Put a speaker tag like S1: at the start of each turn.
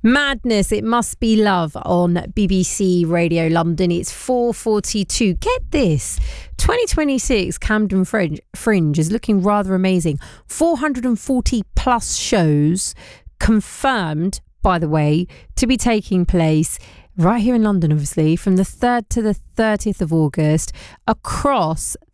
S1: Madness, It Must Be Love on BBC Radio London. It's 4:42. Get this, 2026 Camden Fringe is looking rather amazing. 440 plus shows confirmed, by the way, to be taking place right here in London, obviously, from the 3rd to the 30th of August across